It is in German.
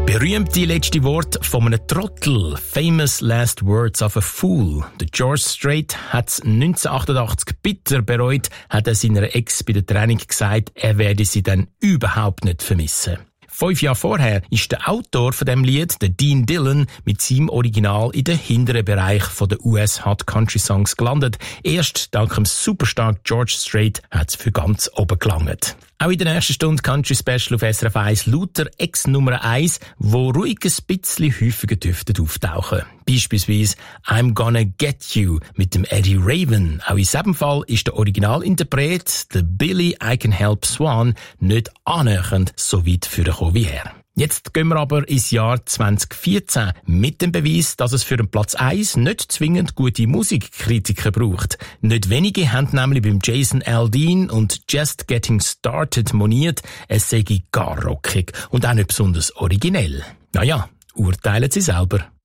Berühmte letzte Wort von einem Trottel. Famous last words of a fool. Der George Strait hat es 1988 bitter bereut, hat er seiner Ex bei der Trennung gesagt, er werde sie dann überhaupt nicht vermissen. 5 Jahre vorher ist der Autor von dem Lied, der Dean Dillon, mit seinem Original in den hinteren Bereich der US Hot Country Songs gelandet. Erst dank dem superstar George Strait hat es für ganz oben gelangt. Auch in der nächsten Stunde Country Special auf SRF 1 lauter Ex Nummer 1, wo ruhig ein bisschen häufiger dürften auftauchen. Beispielsweise I'm Gonna Get You mit dem Eddie Raven. Auch in diesem Fall ist der Originalinterpret, der Billy I Can Help Swan, nicht annähernd so weit vorgekommen wie er. Jetzt gehen wir aber ins Jahr 2014 mit dem Beweis, dass es für den Platz 1 nicht zwingend gute Musikkritiker braucht. Nicht wenige haben nämlich beim Jason Aldean und Just Getting Started moniert, es sei gar rockig und auch nicht besonders originell. Naja, urteilen Sie selber.